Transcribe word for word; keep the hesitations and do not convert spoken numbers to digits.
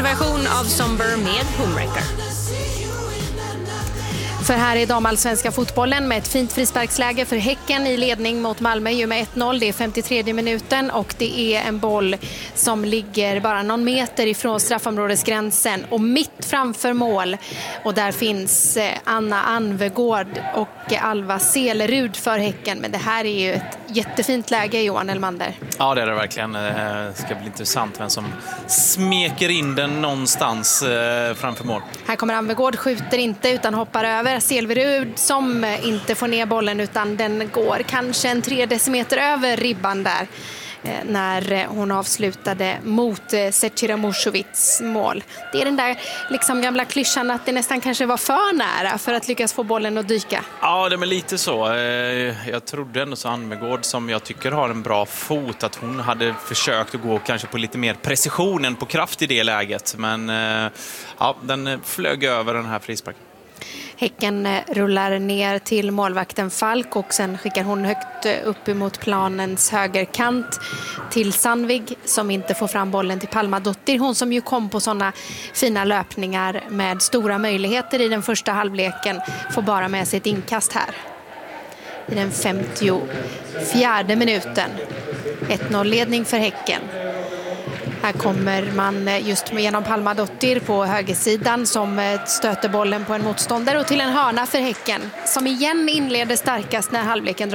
version av Somber med Homewrecker. För här är damallsvenska fotbollen med ett fint frisparksläge för Häcken i ledning mot Malmö ju med ett noll. Det är femtiotredje minuten och det är en boll som ligger bara någon meter ifrån straffområdesgränsen och mitt framför mål. Och där finns Anna Anvegård och Alva Selerud för Häcken. Men det här är ju ett jättefint läge, Johan Elmander. Ja, det är det verkligen. Det ska bli intressant vem som smeker in den någonstans framför mål. Här kommer Anvegård, skjuter inte utan hoppar över. Selerud som inte får ner bollen utan den går kanske en tre decimeter över ribban där när hon avslutade mot Zecira Mušović mål. Det är den där liksom gamla klyschan att det nästan kanske var för nära för att lyckas få bollen att dyka. Ja, det är lite så. Jag trodde ändå så Anvegård, som jag tycker har en bra fot, att hon hade försökt att gå kanske på lite mer precision än på kraft i det läget. Men ja, den flög över den här frisparken. Häcken rullar ner till målvakten Falk och sen skickar hon högt upp emot planens högerkant till Sandvig som inte får fram bollen till Palmadottir. Hon som ju kom på sådana fina löpningar med stora möjligheter i den första halvleken får bara med sig ett inkast här. I den femtiofjärde minuten. ett noll-ledning för Häcken. Här kommer man just genom Palmadottir på högersidan som stöter bollen på en motståndare och till en hörna för Häcken som igen inleder starkast när halvleken